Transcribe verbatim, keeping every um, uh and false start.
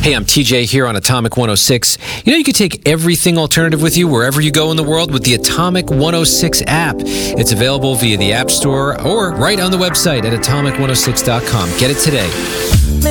Hey, I'm T J here on Atomic one oh six. You know, you can take everything alternative with you wherever you go in the world with the Atomic one oh six app. It's available via the App Store or right on the website at atomic one oh six dot com. Get it today.